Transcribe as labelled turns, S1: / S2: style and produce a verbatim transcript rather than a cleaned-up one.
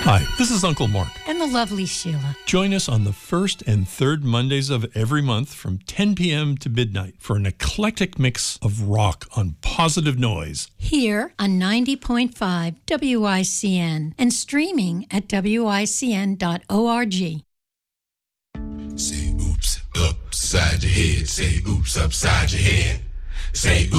S1: Hi, this is Uncle Mark.
S2: And the lovely Sheila.
S1: Join us on the first and third Mondays of every month from ten p.m. to midnight for an eclectic mix of rock on Positive Noise.
S2: Here on ninety point five W I C N and streaming at W I C N dot org.
S3: Say oops, upside your head. Say oops, upside your head. Say oops.